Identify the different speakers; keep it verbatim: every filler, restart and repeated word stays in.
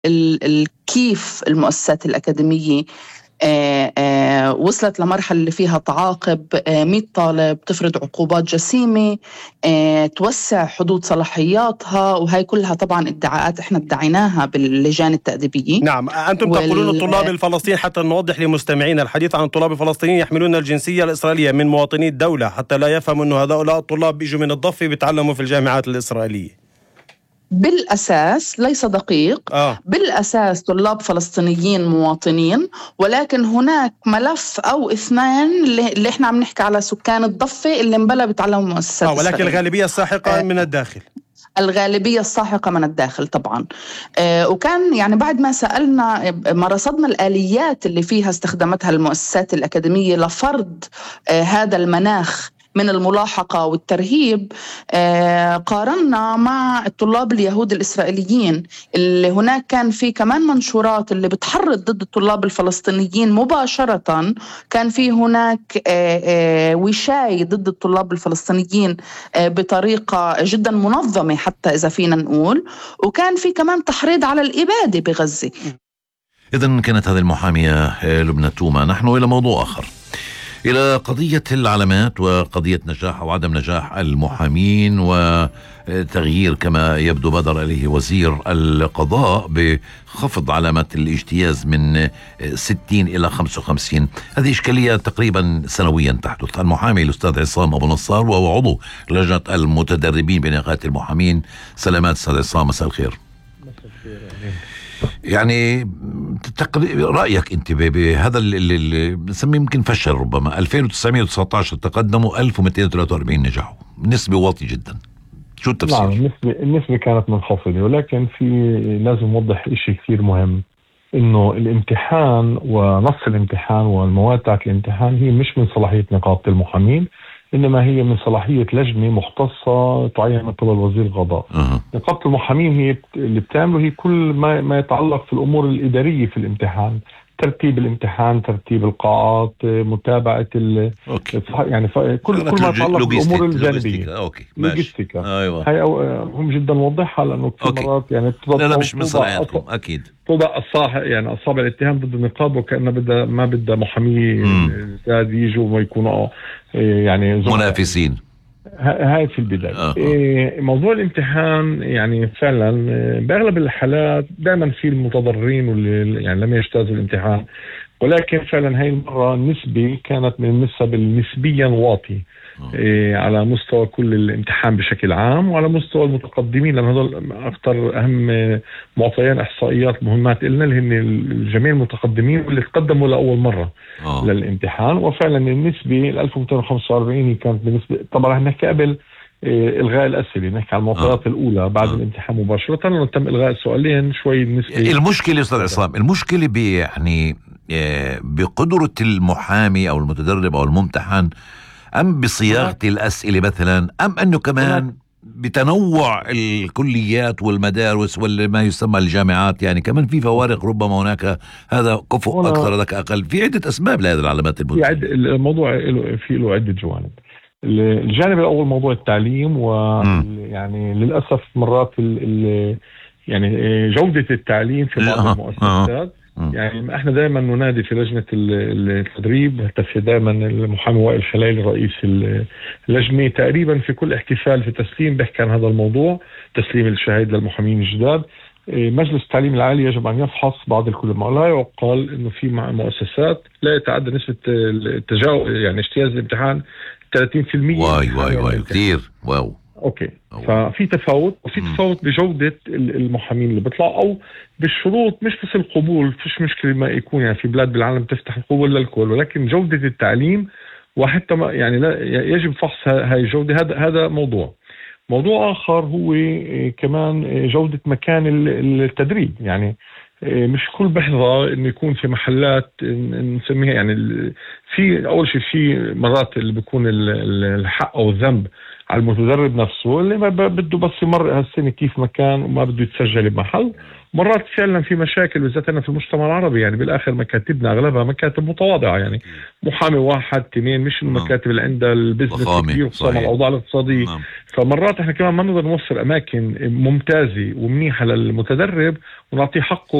Speaker 1: كيف المؤسسات الأكاديمية آه آه وصلت لمرحلة اللي فيها تعاقب آه مئة طالب، تفرض عقوبات جسيمة، آه توسع حدود صلاحياتها، وهي كلها طبعا ادعاءات احنا ادعيناها باللجان التأديبية.
Speaker 2: نعم، أنتم
Speaker 1: وال...
Speaker 2: تقولون الطلاب الفلسطينيين، حتى نوضح لمستمعينا الحديث عن الطلاب الفلسطينيين يحملون الجنسية الإسرائيلية من مواطني الدولة، حتى لا يفهموا أنه هؤلاء الطلاب بيجوا من الضفة بيتعلموا في الجامعات الإسرائيلية.
Speaker 1: بالأساس ليس دقيق.
Speaker 2: آه.
Speaker 1: بالأساس طلاب فلسطينيين مواطنين، ولكن هناك ملف أو اثنين اللي احنا عم نحكي على سكان الضفة اللي مبلا بيتعلموا مؤسسات
Speaker 2: آه ولكن إسرائيل. الغالبية الساحقة آه. من الداخل.
Speaker 1: الغالبية الساحقة من الداخل طبعا. آه وكان يعني بعد ما سألنا ما رصدنا الآليات اللي فيها استخدمتها المؤسسات الأكاديمية لفرض آه هذا المناخ من الملاحقة والترهيب، آه قارنا مع الطلاب اليهود الإسرائيليين اللي هناك كان في كمان منشورات اللي بتحرض ضد الطلاب الفلسطينيين مباشرة. كان في هناك آه آه وشاي ضد الطلاب الفلسطينيين آه بطريقة جدا منظمة حتى إذا فينا نقول، وكان في كمان تحريض على الإبادة بغزة.
Speaker 3: إذن كانت هذه المحامية لبنى توما. نحن إلى موضوع آخر، إلى قضية العلامات وقضية نجاح أو عدم نجاح المحامين، وتغيير كما يبدو بدر إليه وزير القضاء بخفض علامة الاجتياز من ستين إلى خمسة وخمسين. هذه إشكالية تقريبا سنويا تحدث. المحامي الأستاذ عصام أبو نصار وهو عضو لجنة المتدربين بنقابة المحامين. سلامات أستاذ عصام، مساء الخير. يعني رأيك أنت بهذا اللي نسميه يمكن فشل، ربما ألفين وتسعمائة وتسعة عشر تقدموا ألف ومئتين وثلاثة وأربعين نجحوا، نسبة واطية جدا. شو التفسير؟
Speaker 4: نعم، النسبة النسبة كانت منخفضة، ولكن في لازم نوضح إشي كثير مهم، إنه الامتحان ونص الامتحان والمواد تاعت الامتحان هي مش من صلاحية نقابة المحامين، إنما هي من صلاحية لجنة مختصة تعين من قبل وزير القضاء. أه. نقابة المحامين هي اللي بتعمله هي كل ما ما يتعلق في الأمور الإدارية في الامتحان، ترتيب الامتحان، ترتيب القاعات، متابعة ال يعني كل كل ما يتعلق بالأمور الجانبية.
Speaker 3: أوكي،
Speaker 4: لوجيستيكا.
Speaker 3: أيوة.
Speaker 4: هاي مهم جدا نوضحها، لأنه كثير مرات يعني
Speaker 3: لا لا مش من صلاحيتكم أكيد.
Speaker 4: توضع الصاح يعني أصابع الاتهام ضد النقابة وكأنه بدها ما بدها محامي زاد يجوا وما يكونوا يعني
Speaker 3: منافسين.
Speaker 4: هاي في البداية. آه. إيه موضوع الامتحان يعني فعلا بأغلب الحالات دائما في المتضررين واللي يعني لم يجتازوا الامتحان، ولكن فعلا هاي المرة النسبة كانت من النسب النسبيا واطي إيه على مستوى كل الامتحان بشكل عام وعلى مستوى المتقدمين، لأن هذول أكثر أهم معطيات إحصائيات مهمات إلنا اللي هن الجميع المتقدمين واللي تقدموا لأول مرة أوه. للامتحان. وفعلا النسبة ألف ومئتين وخمسة وأربعين كانت بالنسبة طبعا نحكي قبل إيه إلغاء الأسئلة، نحكي على المعطيات الأولى بعد أوه. الامتحان مباشرة، لأنه تم إلغاء السؤالين شوي النسبة.
Speaker 3: المشكلة أستاذ عصام، المشكلة يعني بقدرة المحامي أو المتدرب أو الممتحن، أم بصياغة الأسئلة مثلا، أم أنه كمان بتنوع الكليات والمدارس وما يسمى الجامعات، يعني كمان في فوارق ربما هناك هذا كفؤ أكثر هذاك أقل، في عدة أسباب لهذه العلامات المنتهية.
Speaker 4: الموضوع في له عدة جوانب. الجانب الأول موضوع التعليم، ويعني للأسف مرات ال يعني جودة التعليم في بعض آه. المؤسسات آه. يعني احنا دائما ننادي في لجنة التدريب، هتفي دائما المحامي وائل خليل رئيس اللجنة تقريبا في كل احتفال في تسليم بيحكي عن هذا الموضوع، تسليم الشهادة للمحامين الجداد. مجلس التعليم العالي يجب أن يفحص بعض الكليات، لا يقال إنه في مؤسسات لا يتعدى نسبة التجاوز يعني اجتياز الامتحان ثلاثين بالمئة.
Speaker 3: واي واي واي كثير واو.
Speaker 4: اوكي أوه. ففي تفاوت، وفي تفاوت بجودة المحامين اللي بيطلعوا او بالشروط، مش بس القبول، فيش مشكلة ما يكون يعني في بلاد بالعالم تفتح القبول للكل، ولكن جودة التعليم وحتى ما يعني لا يجب فحص هاي الجودة. هذا هذا موضوع. موضوع آخر هو كمان جودة مكان التدريب، يعني مش كل بحظة إنه يكون في محلات نسميها يعني في أول شيء في مرات اللي بيكون الحق أو الذنب على المتدرب نفسه اللي ما بده بس يمر هالسنة كيف ما كان وما بده يتسجل بمحل. مرات فعلا في مشاكل بالذات في المجتمع العربي، يعني بالاخر مكاتبنا اغلبها مكاتب متواضعه، يعني محامي واحد اثنين، مش المكاتب اللي عندها البزنس كبير وصام الاوضاع الاقتصاديه. فمرات احنا كمان ما نقدر نوفر اماكن ممتازه ومنيحه للمتدرب ونعطيه حقه